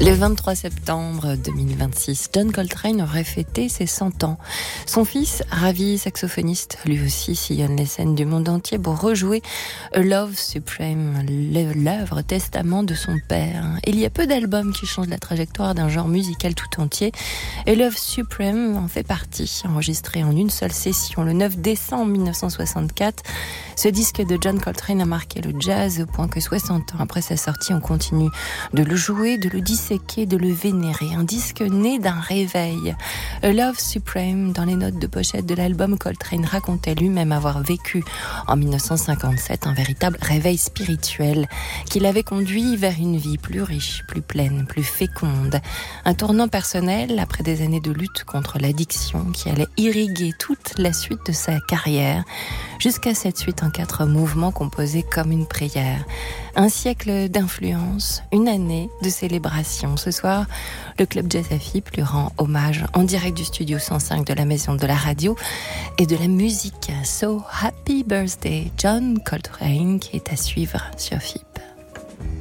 Le 23 septembre 2026, John Coltrane aurait fêté ses 100 ans. Son fils, ravi saxophoniste, lui aussi sillonne les scènes du monde entier pour rejouer A Love Supreme, l'œuvre testament de son père. Il y a peu d'albums qui changent la trajectoire d'un genre musical tout entier. A Love Supreme en fait partie, enregistré en une seule session le 9 décembre 1964. Ce disque de John Coltrane a marqué le jazz au point que 60 ans après sa sortie, on continue de le jouer, de le disséquer, de le vénérer. Un disque né d'un réveil. A Love Supreme, dans les notes de pochette de l'album, Coltrane racontait lui-même avoir vécu en 1957 un véritable réveil spirituel qui l'avait conduit vers une vie plus riche, plus pleine, plus féconde. Un tournant personnel après des années de lutte contre l'addiction qui allait irriguer toute la suite de sa carrière jusqu'à cette suite en 4 mouvements composés comme une prière. Un siècle d'influence, une année de célébration. Ce soir, le Club Jazz AFIP lui rend hommage en direct du studio 105 de la Maison de la Radio et de la musique. So Happy Birthday, John Coltrane, qui est à suivre sur FIP.